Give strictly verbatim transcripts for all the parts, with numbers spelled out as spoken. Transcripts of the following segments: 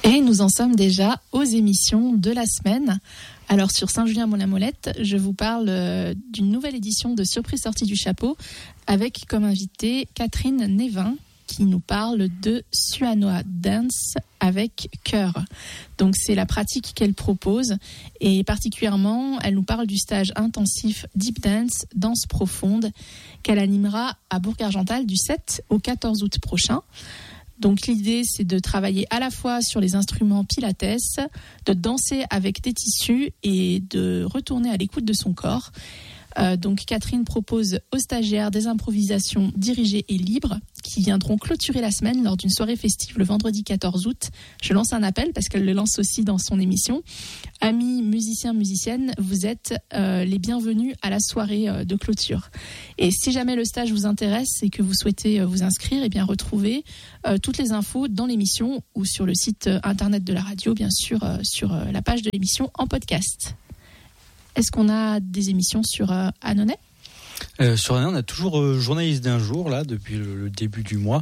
Et nous en sommes déjà aux émissions de la semaine. Alors sur Saint-Julien-Mont-la-Molette, je vous parle euh, d'une nouvelle édition de Surprise sortie du chapeau avec comme invitée Catherine Névin qui nous parle de Suanoa Dance avec cœur. Donc c'est la pratique qu'elle propose et particulièrement elle nous parle du stage intensif Deep Dance, danse profonde qu'elle animera à Bourg-Argental du sept au quatorze août prochain. Donc l'idée, c'est de travailler à la fois sur les instruments pilates, de danser avec des tissus et de retourner à l'écoute de son corps. Euh, donc Catherine propose aux stagiaires des improvisations dirigées et libres qui viendront clôturer la semaine lors d'une soirée festive le vendredi quatorze août. Je lance un appel parce qu'elle le lance aussi dans son émission. Amis musiciens, musiciennes, vous êtes euh, les bienvenus à la soirée euh, de clôture. Et si jamais le stage vous intéresse et que vous souhaitez euh, vous inscrire, eh bien retrouvez euh, toutes les infos dans l'émission ou sur le site euh, internet de la radio, bien sûr, euh, sur euh, la page de l'émission en podcast. Est-ce qu'on a des émissions sur euh, Annonay ? Euh, sur Annonay, on a toujours euh, Journaliste d'un jour, là, depuis le, le début du mois,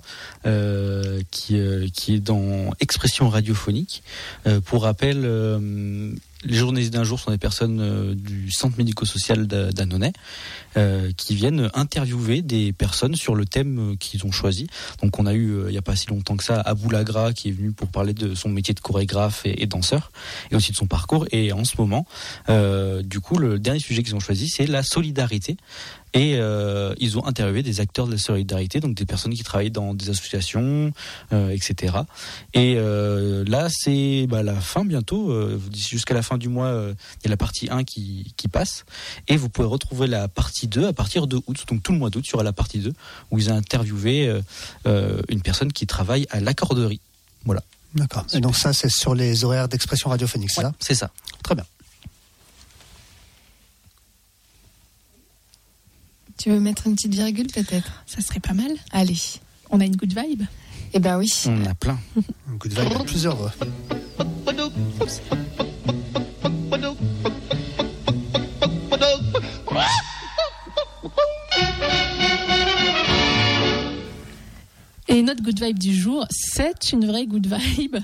euh, qui, euh, qui est dans Expression radiophonique. Euh, pour rappel, euh, les journalistes d'un jour sont des personnes euh, du centre médico-social d'Annonay euh, qui viennent interviewer des personnes sur le thème qu'ils ont choisi. Donc on a eu, euh, il n'y a pas si longtemps que ça, Abou Lagra qui est venu pour parler de son métier de chorégraphe et, et danseur, et aussi de son parcours. Et en ce moment, euh, du coup, le dernier sujet qu'ils ont choisi, c'est la solidarité. Et euh, ils ont interviewé des acteurs de la solidarité, donc des personnes qui travaillent dans des associations, euh, et cetera. Et euh, là, c'est bah, la fin bientôt. Euh, jusqu'à la fin du mois, euh, il y a la partie un qui, qui passe. Et vous pouvez retrouver la partie deux à partir de août. Donc tout le mois d'août, il y aura la partie deux, où ils ont interviewé euh, euh, une personne qui travaille à l'accorderie. Voilà. D'accord. Super. Et donc ça, c'est sur les horaires d'expression radiophonique, c'est ouais, ça ? C'est ça. Très bien. Tu veux mettre une petite virgule peut-être ? Ça serait pas mal. Allez. On a une good vibe ? Eh ben oui. On en a plein. Une good vibe, il y a plusieurs voix. Et notre good vibe du jour, c'est une vraie good vibe.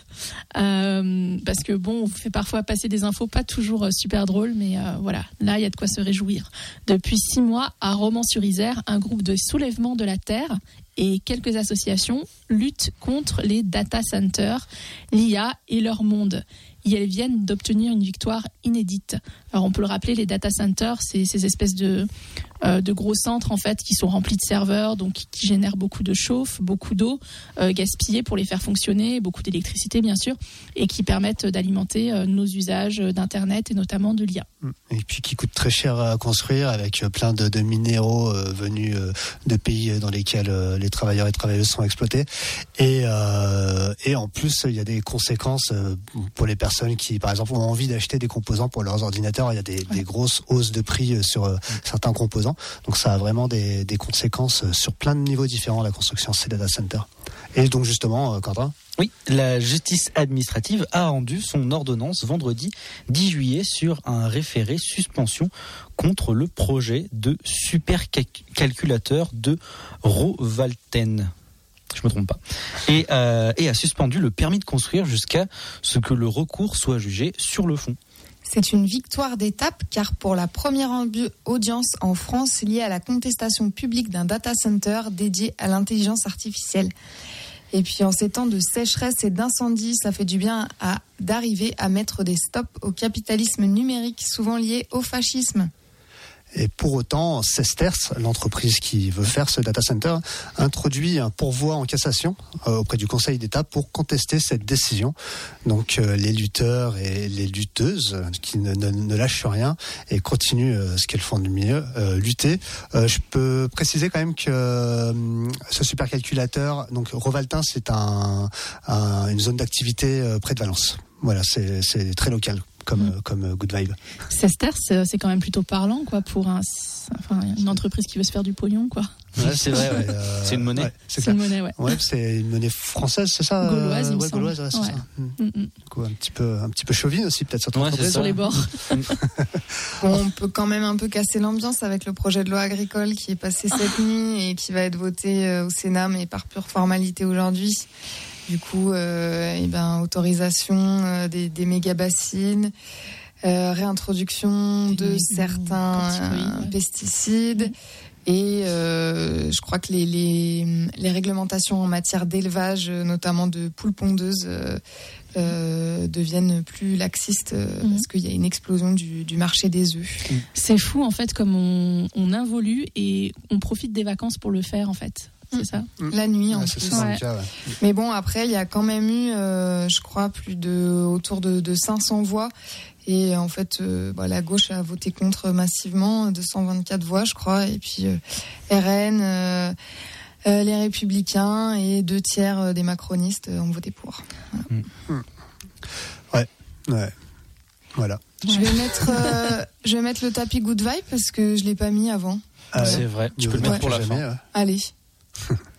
Euh, parce que bon, on vous fait parfois passer des infos pas toujours super drôles, mais euh, voilà, là, il y a de quoi se réjouir. Depuis six mois, à Romans-sur-Isère, un groupe de soulèvement de la Terre et quelques associations luttent contre les data centers, l'I A et leur monde. Et elles viennent d'obtenir une victoire inédite. Alors on peut le rappeler, les data centers, c'est ces espèces de, euh, de gros centres en fait qui sont remplis de serveurs, donc qui génèrent beaucoup de chauffe, beaucoup d'eau euh, gaspillée pour les faire fonctionner, beaucoup d'électricité bien sûr, et qui permettent d'alimenter euh, nos usages d'internet et notamment de l'I A. Et puis qui coûtent très cher à construire avec plein de, de minéraux euh, venus euh, de pays dans lesquels euh, les travailleurs et travailleuses sont exploités. Et, euh, et en plus, il y a des conséquences euh, pour les personnes qui, par exemple, ont envie d'acheter des composants pour leurs ordinateurs. Il y a des, ouais. des grosses hausses de prix sur euh, certains composants. Donc ça a vraiment des, des conséquences sur plein de niveaux différents, la construction de ces data centers. Et donc justement, euh, Quentin ? Oui, la justice administrative a rendu son ordonnance vendredi dix juillet sur un référé suspension contre le projet de supercalculateur de Rovalten. Je me trompe pas. Et, euh, et a suspendu le permis de construire jusqu'à ce que le recours soit jugé sur le fond. C'est une victoire d'étape car pour la première audience en France liée à la contestation publique d'un data center dédié à l'intelligence artificielle. Et puis en ces temps de sécheresse et d'incendie, ça fait du bien à, d'arriver à mettre des stops au capitalisme numérique souvent lié au fascisme. Et pour autant, Sesterce, l'entreprise qui veut faire ce data center, introduit un pourvoi en cassation euh, auprès du Conseil d'État pour contester cette décision. Donc euh, les lutteurs et les lutteuses euh, qui ne, ne, ne lâchent rien et continuent euh, ce qu'elles font de mieux, euh, lutter. Euh, je peux préciser quand même que euh, ce supercalculateur, donc Rovalten, c'est un, un, une zone d'activité euh, près de Valence. Voilà, c'est, c'est très local. Comme, mmh. comme good vibe. Sesterce, c'est, c'est quand même plutôt parlant, quoi, pour un, enfin, une entreprise qui veut se faire du pognon, quoi. Ouais, c'est vrai, ouais. Euh, c'est une monnaie. Ouais, c'est, c'est une monnaie, ouais. Ouais, c'est une monnaie française, c'est ça. Gauloise, il me ouais, semble. Gauloise, ouais, c'est ouais. ça. Mmh. Mmh. Du coup, un petit peu, un petit peu chauvine aussi, peut-être cette ouais, entreprise. Sur les bords. Bon, on peut quand même un peu casser l'ambiance avec le projet de loi agricole qui est passé cette nuit et qui va être voté au Sénat, mais par pure formalité aujourd'hui. Du coup, euh, et ben, autorisation euh, des, des méga-bassines, euh, réintroduction de certains euh, pesticides. Et euh, je crois que les, les, les réglementations en matière d'élevage, notamment de poules pondeuses, euh, euh, deviennent plus laxistes euh, mmh. parce qu'il y a une explosion du, du marché des œufs. C'est fou en fait comme on, on involue et on profite des vacances pour le faire en fait. C'est ça. La nuit en ouais, plus. C'est ça, ouais. Cas, ouais. Mais bon, après, il y a quand même eu, euh, je crois, plus de autour de, de cinq cents voix. Et en fait, euh, bah, la gauche a voté contre massivement, deux cent vingt-quatre voix, je crois. Et puis euh, R N, euh, euh, les Républicains et deux tiers des macronistes ont voté pour. Voilà. Mmh. Ouais, ouais. Voilà. Je vais mettre, euh, je vais mettre le tapis Good Vibe parce que je l'ai pas mis avant. Ah, c'est vrai. Tu peux le mettre ouais. pour la jamais, fin. Ouais. Allez.